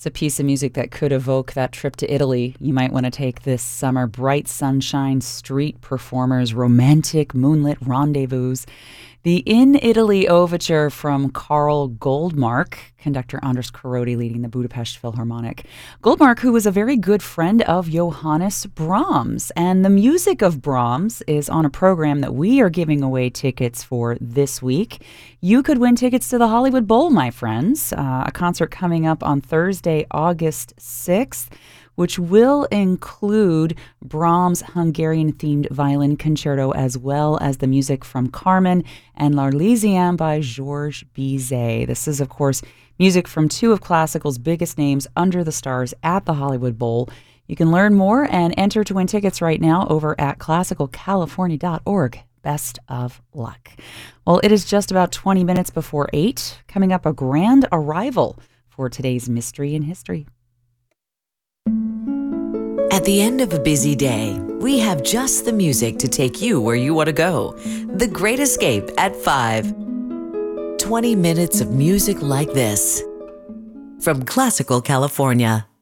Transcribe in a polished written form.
It's a piece of music that could evoke that trip to Italy you might want to take this summer. Bright sunshine, street performers, romantic moonlit rendezvous. The In Italy Overture from Carl Goldmark, conductor Andras Károlyi leading the Budapest Philharmonic. Goldmark, who was a very good friend of Johannes Brahms. And the music of Brahms is on a program that we are giving away tickets for this week. You could win tickets to the Hollywood Bowl, my friends, a concert coming up on Thursday, August 6th, which will include Brahms' Hungarian-themed violin concerto, as well as the music from Carmen and L'Arlésienne by Georges Bizet. This is, of course, music from two of classical's biggest names under the stars at the Hollywood Bowl. You can learn more and enter to win tickets right now over at classicalcalifornia.org. Best of luck. Well, it is just about 20 minutes before 8. Coming up, a grand arrival for today's Mystery in History. At the end of a busy day, we have just the music to take you where you want to go. The Great Escape at 5. 20 minutes of music like this from Classical California.